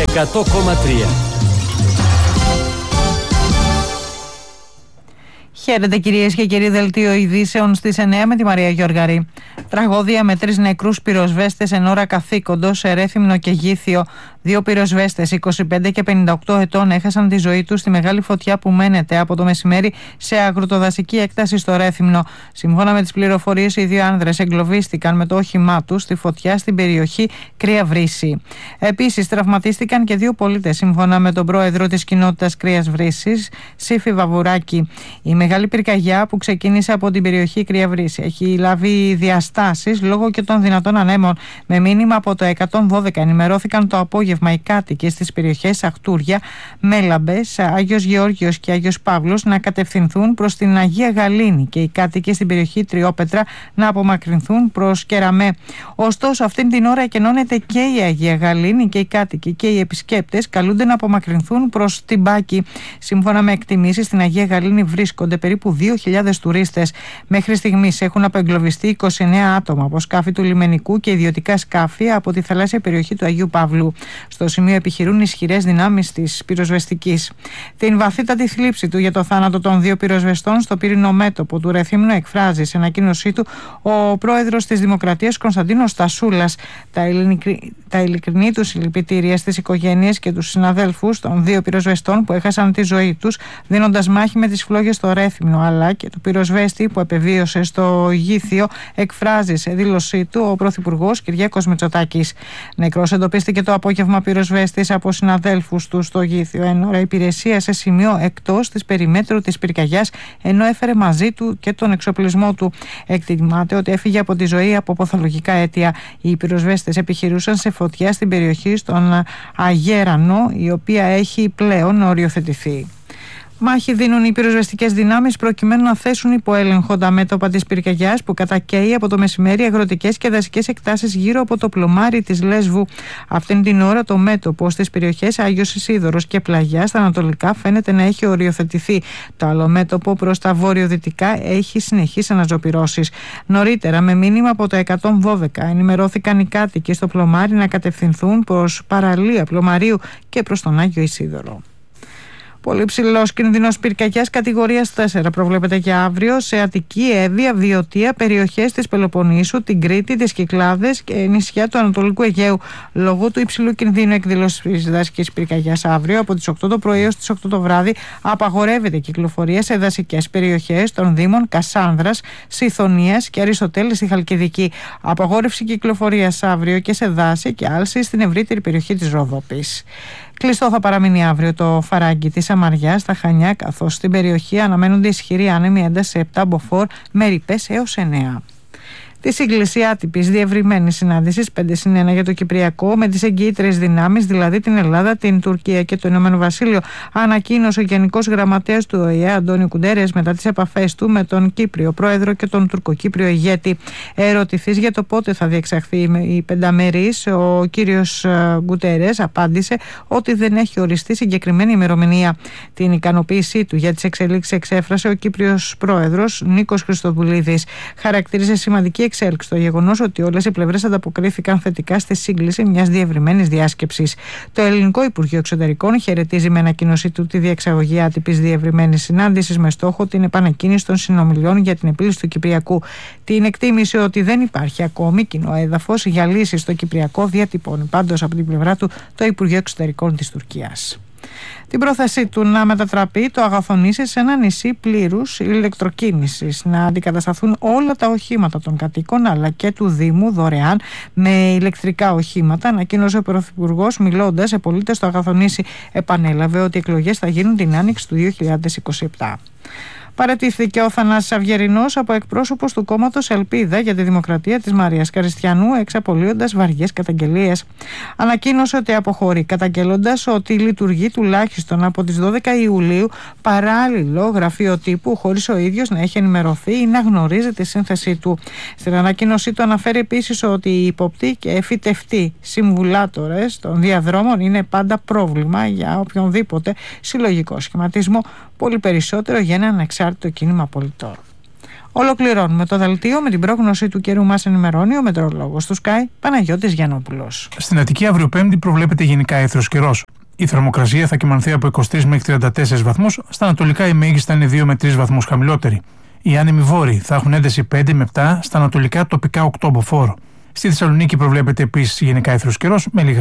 100,3. Χαίρετε κυρίες και κύριοι, δελτίο ειδήσεων στις 9 με τη Μαρία Γιώργαρη. Τραγωδία με 3 νεκρούς πυροσβέστες εν ώρα καθήκοντος σε Ρέθυμνο και Γήθιο. 2 πυροσβέστες 25 και 58 ετών έχασαν τη ζωή τους στη μεγάλη φωτιά που μένεται από το μεσημέρι σε αγροτοδασική έκταση στο Ρέθυμνο. Σύμφωνα με τις πληροφορίες, οι 2 άνδρες εγκλωβίστηκαν με το όχημά τους στη φωτιά στην περιοχή Κρύα Βρύση. Επίσης, τραυματίστηκαν και 2 πολίτες, σύμφωνα με τον πρόεδρο της κοινότητας Κρύας Βρύσης, Σύφη Βαβουράκη. Η μεγάλη πυρκαγιά που ξεκίνησε από την περιοχή Κρύα Βρύση έχει λάβει διαστάσεις λόγω και των δυνατών ανέμων. Με μήνυμα από το 112 ενημερώθηκαν το απόγευμα οι κάτοικοι στις περιοχές Αχτούρια, Μέλαμπες, Άγιος Γεώργιος και Άγιος Παύλος να κατευθυνθούν προς την Αγία Γαλήνη και οι κάτοικοι στην περιοχή Τριόπετρα να απομακρυνθούν προς Κεραμέ. Ωστόσο, αυτήν την ώρα εκενώνεται και η Αγία Γαλήνη και οι κάτοικοι και οι επισκέπτες καλούνται να απομακρυνθούν προς την Πάκη. Σύμφωνα με εκτιμήσεις, στην Αγία Γαλήνη βρίσκονται περίπου 2.000 τουρίστες. Μέχρι στιγμής έχουν απεγκλωβιστεί 29 άτομα από σκάφη του λιμενικού και ιδιωτικά σκάφη από τη θαλάσσια περιοχή του Αγίου Παύλου. Στο σημείο επιχειρούν ισχυρές δυνάμεις της πυροσβεστικής. Την βαθύτατη θλίψη του για το θάνατο των 2 πυροσβεστών στο πύρινο μέτωπο του Ρεθύμνου εκφράζει σε ανακοίνωσή του ο πρόεδρος της Δημοκρατίας Κωνσταντίνος Στασούλας. Τα ειλικρινή του συλληπιτήρια στις οικογένειες και τους συναδέλφους των 2 πυροσβεστών που έχασαν τη ζωή τους δίνοντας μάχη με τις φλόγες στο Ρέθυμνο, αλλά και του πυροσβέστη που επεβίωσε στο Γήθιο, εκφράζει σε δήλωσή του ο Πρωθυπουργός Κυριάκος Μητσοτάκης. Νεκρός εντοπίστηκε το απόγευμα πυροσβέστης από συναδέλφους του στο Γήθιο, εν ώρα υπηρεσία σε σημείο εκτός της περιμέτρου της πυρκαγιάς, ενώ έφερε μαζί του και τον εξοπλισμό του. Εκτιμάται ότι έφυγε από τη ζωή από παθολογικά αίτια. Οι πυροσβέστες επιχειρούσαν σε φωτιά στην περιοχή στον Αγέρανο, η οποία έχει πλέον οριοθετηθεί. Μάχη δίνουν οι πυροσβεστικές δυνάμεις προκειμένου να θέσουν υπό έλεγχο τα μέτωπα της πυρκαγιάς που κατακαίει από το μεσημέρι αγροτικές και δασικές εκτάσεις γύρω από το πλωμάρι της Λέσβου. Αυτήν την ώρα το μέτωπο στις περιοχές Άγιος Ισίδωρος και Πλαγιά στα ανατολικά φαίνεται να έχει οριοθετηθεί. Το άλλο μέτωπο προς τα βορειοδυτικά έχει συνεχείς αναζωπυρώσεις. Νωρίτερα, με μήνυμα από το 112, ενημερώθηκαν οι κάτοικοι στο πλωμάρι να κατευθυνθούν προς παραλία πλωμαρίου και προς τον Άγιο Ισίδωρο. Πολύ ψηλός κίνδυνος πυρκαγιάς κατηγορίας 4 προβλέπεται για αύριο σε Αττική, Εύβοια, Βιωτία, περιοχές της Πελοποννήσου, την Κρήτη, τις Κυκλάδες και νησιά του Ανατολικού Αιγαίου. Λόγω του υψηλού κινδύνου εκδήλωσης δασικής πυρκαγιάς αύριο από τις 8 το πρωί έως τις 8 το βράδυ απαγορεύεται κυκλοφορία σε δασικές περιοχές των Δήμων Κασάνδρας, Σιθωνίας και Αριστοτέλη στη Χαλκιδική. Απαγόρευση κυκλοφορίας αύριο και σε δάση και άλση στην ευρύτερη περιοχή της Ρόδοπης. Κλειστό θα παραμείνει αύριο το φαράγγι της Αμαριάς στα Χανιά, καθώς στην περιοχή αναμένονται ισχυρή άνεμη ένταση 7 μποφόρ με ρηπές έως 9. Τη σύγκληση άτυπης διευρυμένης συνάντησης 5+1 για το Κυπριακό με τις εγγυήτρες δυνάμεις, δηλαδή την Ελλάδα, την Τουρκία και το Ηνωμένο Βασίλειο, ανακοίνωσε ο Γενικός Γραμματέας του ΟΗΕ Αντώνιο Κουντέρες μετά τις επαφές του με τον Κύπριο Πρόεδρο και τον Τουρκοκύπριο ηγέτη. Ερωτηθής για το πότε θα διεξαχθεί η πενταμερής, ο κύριος Κουντέρες απάντησε ότι δεν έχει οριστεί συγκεκριμένη ημερομηνία. Την ικανοποίησή του για τις εξελίξεις εξέφρασε ο Κύπριος Πρόεδρος Νίκος Χριστοδουλίδης. Χαρακτήριζε σημαντική εξέλιξη το γεγονός ότι όλες οι πλευρές ανταποκρίθηκαν θετικά στη σύγκληση μιας διευρυμένης διάσκεψης. Το Ελληνικό Υπουργείο Εξωτερικών χαιρετίζει με ανακοίνωσή του τη διεξαγωγή άτυπης διευρυμένης συνάντησης με στόχο την επανεκκίνηση των συνομιλιών για την επίλυση του Κυπριακού. Την εκτίμηση ότι δεν υπάρχει ακόμη κοινό έδαφος για λύση στο Κυπριακό διατυπώνει πάντως από την πλευρά του το Υπουργείο Εξωτερικών της Τουρκίας. Την πρόθεσή του να μετατραπεί το Αγαθονήσι σε ένα νησί πλήρους ηλεκτροκίνησης, να αντικατασταθούν όλα τα οχήματα των κατοίκων αλλά και του Δήμου δωρεάν με ηλεκτρικά οχήματα, ανακοίνωσε ο Πρωθυπουργός μιλώντας σε πολίτες στο Αγαθονήσι. Επανέλαβε ότι οι εκλογές θα γίνουν την άνοιξη του 2027. Παραιτήθηκε ο Θανάσης Αυγερινός από εκπρόσωπος του κόμματος Ελπίδα για τη Δημοκρατία της Μαρίας Καριστιανού, εξαπολύοντας βαριές καταγγελίες. Ανακοίνωσε ότι αποχωρεί, καταγγέλλοντας ότι λειτουργεί τουλάχιστον από τις 12 Ιουλίου παράλληλο γραφείο τύπου, χωρίς ο ίδιος να έχει ενημερωθεί ή να γνωρίζει τη σύνθεσή του. Στην ανακοίνωσή του αναφέρει επίσης ότι οι υποπτοί και εφητευτοί συμβουλάτορες των διαδρόμων είναι πάντα πρόβλημα για οποιονδήποτε συλλογικό σχηματισμό, πολύ περισσότερο για ένα ανεξάρτητο κίνημα πολιτών. Ολοκληρώνουμε το δελτίο με την πρόγνωση του καιρού. Μας ενημερώνει ο μετεωρολόγος του Sky, Παναγιώτης Γιαννόπουλος. Στην Αττική αύριο Πέμπτη προβλέπεται γενικά έθρος καιρός. Η θερμοκρασία θα κυμανθεί από 23 μέχρι 34 βαθμούς, στα ανατολικά η μέγιστα είναι 2 με 3 βαθμούς χαμηλότερη. Οι άνεμοι βόρειοι θα έχουν ένταση 5 με 7, στα ανατολικά τοπικά 8 μποφόρ. Στη Θεσσαλονίκη προβλέπεται επίσης γενικά έθρος καιρός με λίγες